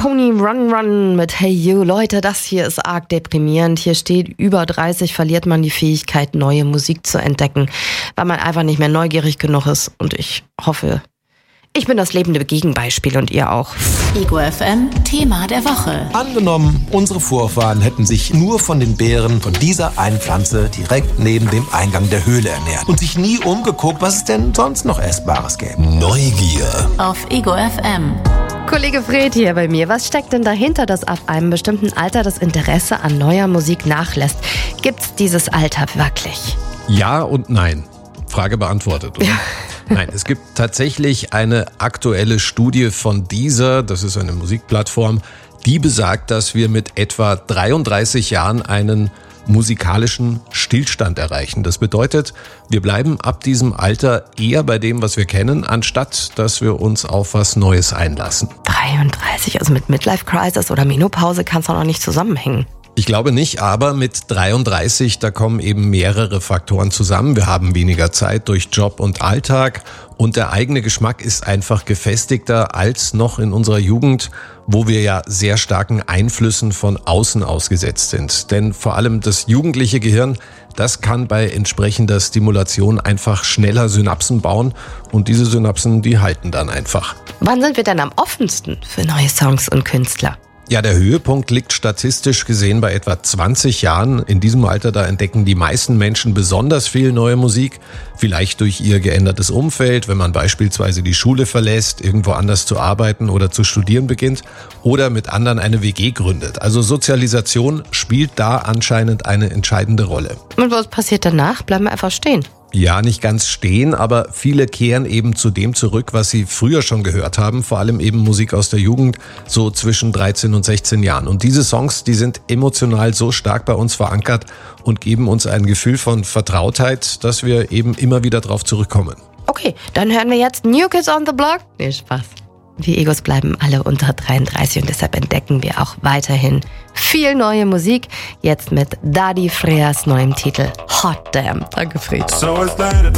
Tony Run Run mit Hey You. Leute, das hier ist arg deprimierend. Hier steht, über 30 verliert man die Fähigkeit, neue Musik zu entdecken, weil man einfach nicht mehr neugierig genug ist. Und ich hoffe, ich bin das lebende Gegenbeispiel und ihr auch. Ego FM, Thema der Woche. Angenommen, unsere Vorfahren hätten sich nur von den Beeren von dieser einen Pflanze direkt neben dem Eingang der Höhle ernährt und sich nie umgeguckt, was es denn sonst noch Essbares gäbe. Neugier. Auf Ego FM. Kollege Fred hier bei mir. Was steckt denn dahinter, dass ab einem bestimmten Alter das Interesse an neuer Musik nachlässt? Gibt's dieses Alter wirklich? Ja und nein. Frage beantwortet, oder? Nein, es gibt tatsächlich eine aktuelle Studie von Deezer, das ist eine Musikplattform, die besagt, dass wir mit etwa 33 Jahren einen musikalischen Stillstand erreichen. Das bedeutet, wir bleiben ab diesem Alter eher bei dem, was wir kennen, anstatt dass wir uns auf was Neues einlassen. 33, also mit Midlife Crisis oder Menopause kann es doch noch nicht zusammenhängen. Ich glaube nicht, aber mit 33, da kommen eben mehrere Faktoren zusammen. Wir haben weniger Zeit durch Job und Alltag und der eigene Geschmack ist einfach gefestigter als noch in unserer Jugend, wo wir ja sehr starken Einflüssen von außen ausgesetzt sind. Denn vor allem das jugendliche Gehirn, das kann bei entsprechender Stimulation einfach schneller Synapsen bauen und diese Synapsen, die halten dann einfach. Wann sind wir denn am offensten für neue Songs und Künstler? Ja, der Höhepunkt liegt statistisch gesehen bei etwa 20 Jahren. In diesem Alter, da entdecken die meisten Menschen besonders viel neue Musik. Vielleicht durch ihr geändertes Umfeld, wenn man beispielsweise die Schule verlässt, irgendwo anders zu arbeiten oder zu studieren beginnt oder mit anderen eine WG gründet. Also Sozialisation spielt da anscheinend eine entscheidende Rolle. Und was passiert danach? Bleiben wir einfach stehen? Ja, nicht ganz stehen, aber viele kehren eben zu dem zurück, was sie früher schon gehört haben, vor allem eben Musik aus der Jugend, so zwischen 13 und 16 Jahren. Und diese Songs, die sind emotional so stark bei uns verankert und geben uns ein Gefühl von Vertrautheit, dass wir eben immer wieder drauf zurückkommen. Okay, dann hören wir jetzt New Kids on the Block. Nee, Spaß. Wir Egos bleiben alle unter 33 und deshalb entdecken wir auch weiterhin viel neue Musik. Jetzt mit Dadi Freas neuem Titel Hot Damn. Danke, Fred.